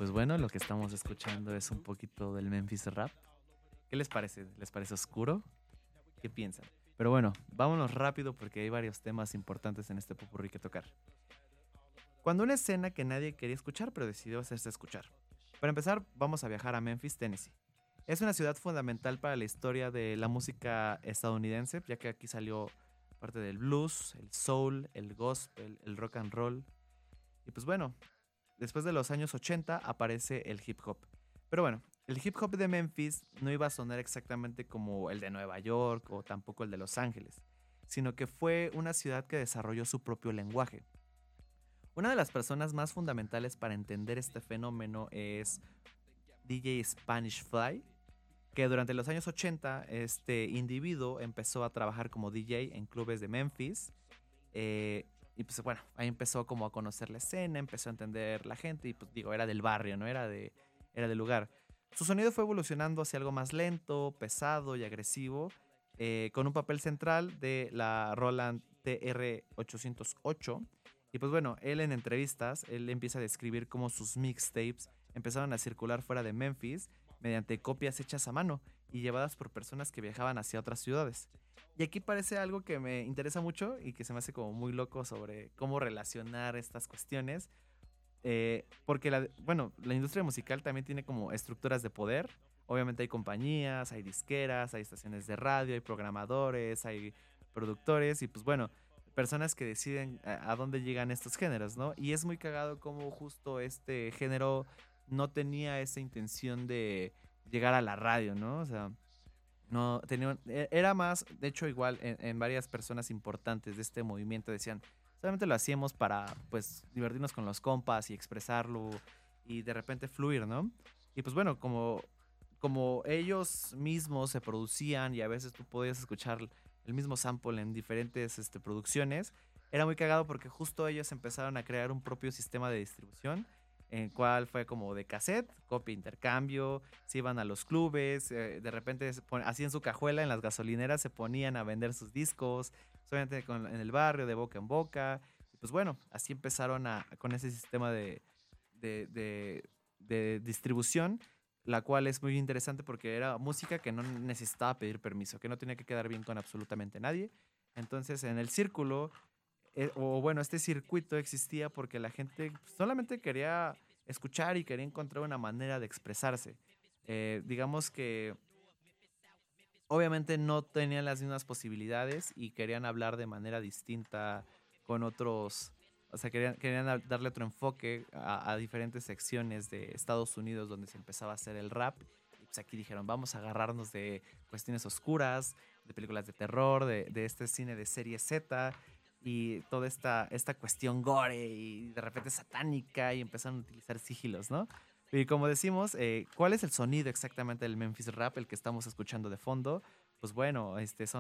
pues bueno, lo que estamos escuchando es un poquito del Memphis Rap. ¿Qué les parece? ¿Les parece oscuro? ¿Qué piensan? Pero bueno, vámonos rápido porque hay varios temas importantes en este popurrí que tocar. Cuando una escena que nadie quería escuchar, pero decidió hacerse escuchar. Para empezar, vamos a viajar a Memphis, Tennessee. Es una ciudad fundamental para la historia de la música estadounidense, ya que aquí salió parte del blues, el soul, el gospel, el rock and roll. Y pues bueno, después de los años 80 aparece el hip hop. Pero bueno, el hip hop de Memphis no iba a sonar exactamente como el de Nueva York o tampoco el de Los Ángeles, sino que fue una ciudad que desarrolló su propio lenguaje. Una de las personas más fundamentales para entender este fenómeno es DJ Spanish Fly, que durante los años 80 este individuo empezó a trabajar como DJ en clubes de Memphis. Y pues bueno, ahí empezó como a conocer la escena, empezó a entender la gente y pues digo, era del barrio, ¿no? Era del lugar. Su sonido fue evolucionando hacia algo más lento, pesado y agresivo, con un papel central de la Roland TR-808. Y pues bueno, él en entrevistas, él empieza a describir cómo sus mixtapes empezaron a circular fuera de Memphis mediante copias hechas a mano y llevadas por personas que viajaban hacia otras ciudades. Y aquí parece algo que me interesa mucho y que se me hace como muy loco sobre cómo relacionar estas cuestiones. Porque la industria musical también tiene como estructuras de poder. Obviamente hay compañías, hay disqueras, hay estaciones de radio, hay programadores, hay productores y pues bueno, personas que deciden a dónde llegan estos géneros, ¿no? Y es muy cagado como justo este género no tenía esa intención de llegar a la radio, ¿no? O sea, no, era más, de hecho, igual en varias personas importantes de este movimiento decían, solamente lo hacíamos para, pues, divertirnos con los compas y expresarlo y de repente fluir, ¿no? Y pues bueno, como ellos mismos se producían y a veces tú podías escuchar el mismo sample en diferentes producciones, era muy cagado porque justo ellos empezaron a crear un propio sistema de distribución en cual fue como de cassette, copia intercambio, se iban a los clubes, de repente así en su cajuela, en las gasolineras se ponían a vender sus discos, solamente en el barrio, de boca en boca. Y pues bueno, así empezaron con ese sistema de, de- de distribución, la cual es muy interesante porque era música que no necesitaba pedir permiso, que no tenía que quedar bien con absolutamente nadie. Entonces en el círculo o bueno, este circuito existía porque la gente solamente quería escuchar y quería encontrar una manera de expresarse. Digamos que obviamente no tenían las mismas posibilidades y querían hablar de manera distinta con otros, o sea, querían darle otro enfoque a diferentes secciones de Estados Unidos donde se empezaba a hacer el rap. Y pues aquí dijeron, vamos a agarrarnos de cuestiones oscuras, de películas de terror, de este cine de serie Z y toda esta cuestión gore y de repente satánica y empezaron a utilizar sigilos, ¿no? Y como decimos, ¿cuál es el sonido exactamente del Memphis Rap, el que estamos escuchando de fondo? Pues bueno,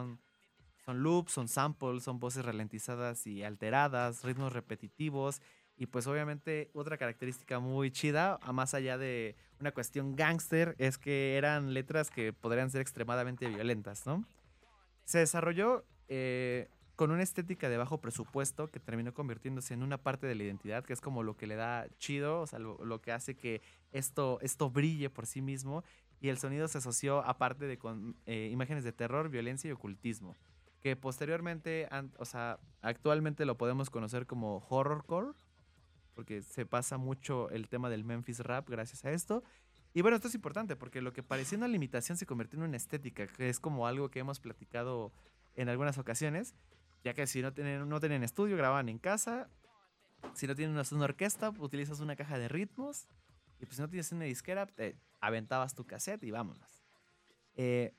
son loops, son samples, son voces ralentizadas y alteradas, ritmos repetitivos. Y pues obviamente otra característica muy chida, a más allá de una cuestión gángster, es que eran letras que podrían ser extremadamente violentas, ¿no? Se desarrolló con una estética de bajo presupuesto que terminó convirtiéndose en una parte de la identidad, que es como lo que le da chido, o sea, lo que hace que esto brille por sí mismo. Y el sonido se asoció aparte de con imágenes de terror, violencia y ocultismo, que posteriormente, o sea, actualmente lo podemos conocer como horrorcore, porque se pasa mucho el tema del Memphis Rap gracias a esto. Y bueno, esto es importante porque lo que parecía una limitación se convirtió en una estética, que es como algo que hemos platicado en algunas ocasiones, ya que si no tienen estudio, grababan en casa, si no tienes una orquesta, utilizas una caja de ritmos, y pues si no tienes una disquera, te aventabas tu cassette y vámonos. Eh,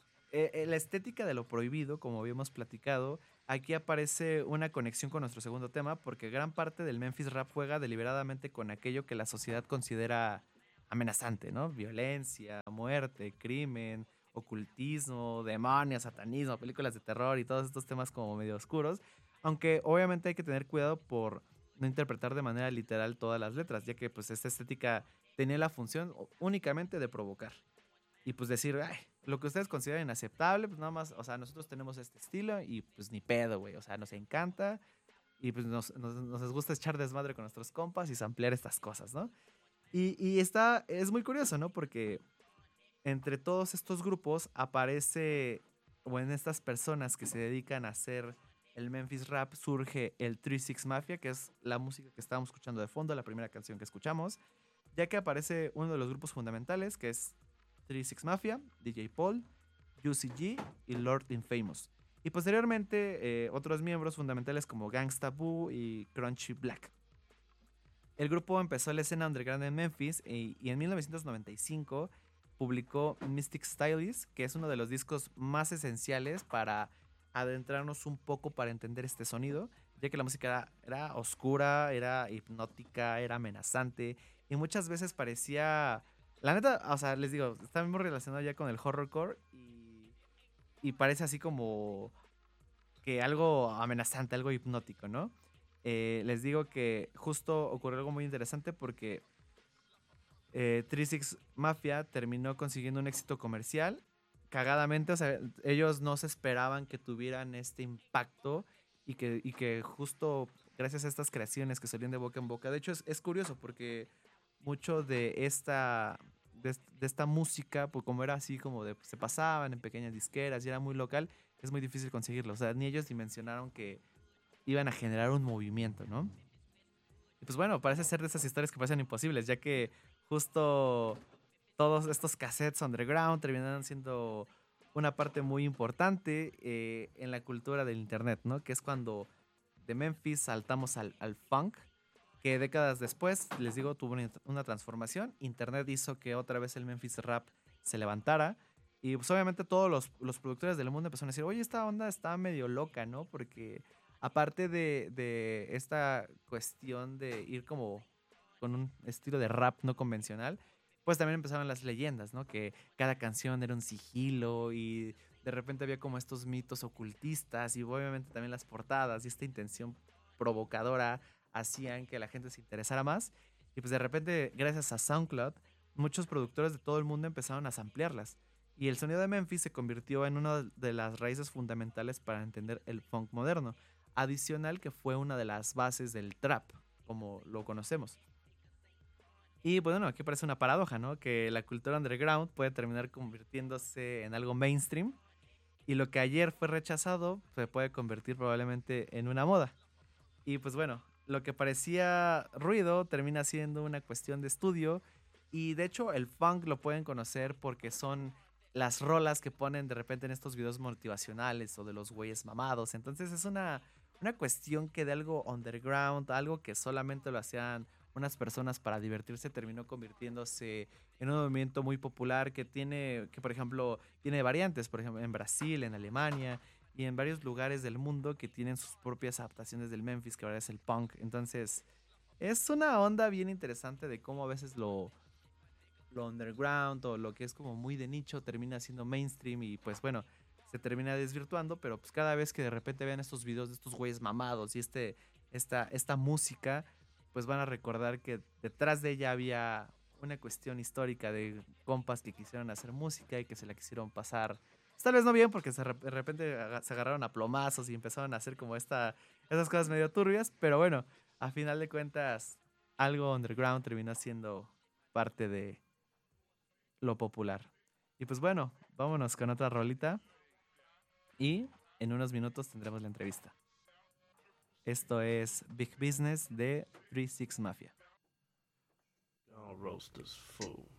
la estética de lo prohibido, como habíamos platicado, aquí aparece una conexión con nuestro segundo tema, porque gran parte del Memphis Rap juega deliberadamente con aquello que la sociedad considera amenazante, ¿no? Violencia, muerte, crimen, ocultismo, demonios, satanismo, películas de terror y todos estos temas como medio oscuros. Aunque obviamente hay que tener cuidado por no interpretar de manera literal todas las letras, ya que pues esta estética tenía la función únicamente de provocar y pues decir, ay, lo que ustedes consideren inaceptable, pues nada más, o sea, nosotros tenemos este estilo y pues ni pedo, güey, o sea, nos encanta y pues nos gusta echar desmadre con nuestros compas y samplear estas cosas, ¿no? Es muy curioso, ¿no? Porque entre todos estos grupos aparece, o en estas personas que se dedican a hacer el Memphis Rap, surge el 36 Mafia, que es la música que estábamos escuchando de fondo, la primera canción que escuchamos, ya que aparece uno de los grupos fundamentales, que es 36 Mafia, DJ Paul, Juicy G y Lord Infamous. Y posteriormente otros miembros fundamentales como Gangsta Boo y Crunchy Black. El grupo empezó la escena underground en Memphis y en 1995 publicó Mystic Stylist, que es uno de los discos más esenciales para adentrarnos un poco para entender este sonido, ya que la música era oscura, era hipnótica, era amenazante y muchas veces parecía... La neta, o sea, les digo, está muy relacionado ya con el horrorcore y parece así como que algo amenazante, algo hipnótico, ¿no? Les digo que justo ocurrió algo muy interesante porque 36 Mafia terminó consiguiendo un éxito comercial. Cagadamente, o sea, ellos no se esperaban que tuvieran este impacto y que justo gracias a estas creaciones que salían de boca en boca. De hecho, es curioso porque mucho de esta música, pues como era así como de, se pasaban en pequeñas disqueras y era muy local, es muy difícil conseguirlo. O sea, ni ellos dimensionaron que iban a generar un movimiento, ¿no? Y pues bueno, parece ser de esas historias que parecen imposibles, ya que justo todos estos cassettes underground terminaron siendo una parte muy importante en la cultura del internet, ¿no? Que es cuando de Memphis saltamos al funk, que décadas después, les digo, tuvo una transformación. Internet hizo que otra vez el Memphis Rap se levantara. Y pues obviamente todos los productores del mundo empezaron a decir, oye, esta onda está medio loca, ¿no? Porque aparte de esta cuestión de ir como con un estilo de rap no convencional, pues también empezaron las leyendas, ¿no? Que cada canción era un sigilo y de repente había como estos mitos ocultistas y obviamente también las portadas y esta intención provocadora hacían que la gente se interesara más. Y pues de repente, gracias a SoundCloud, muchos productores de todo el mundo empezaron a samplearlas. Y el sonido de Memphis se convirtió en una de las raíces fundamentales para entender el funk moderno. Adicional que fue una de las bases del trap, como lo conocemos. Y pues, bueno, aquí parece una paradoja, ¿no? Que la cultura underground puede terminar convirtiéndose en algo mainstream y lo que ayer fue rechazado se puede convertir probablemente en una moda. Y pues bueno, lo que parecía ruido termina siendo una cuestión de estudio y de hecho el funk lo pueden conocer porque son las rolas que ponen de repente en estos videos motivacionales o de los güeyes mamados. Entonces es una cuestión que de algo underground, algo que solamente lo hacían unas personas para divertirse, terminó convirtiéndose en un movimiento muy popular que tiene, que por ejemplo, tiene variantes, por ejemplo, en Brasil, en Alemania y en varios lugares del mundo que tienen sus propias adaptaciones del Memphis, que ahora es el punk. Entonces, es una onda bien interesante de cómo a veces lo underground o lo que es como muy de nicho termina siendo mainstream y pues bueno, se termina desvirtuando, pero pues cada vez que de repente vean estos videos de estos güeyes mamados y esta música, pues van a recordar que detrás de ella había una cuestión histórica de compas que quisieron hacer música y que se la quisieron pasar. Pues, tal vez no bien porque de repente se agarraron a plomazos y empezaron a hacer como esas cosas medio turbias, pero bueno, a final de cuentas, algo underground terminó siendo parte de lo popular. Y pues bueno, vámonos con otra rolita y en unos minutos tendremos la entrevista. Esto es Big Business de 36 Mafia. Y'all roast this fool.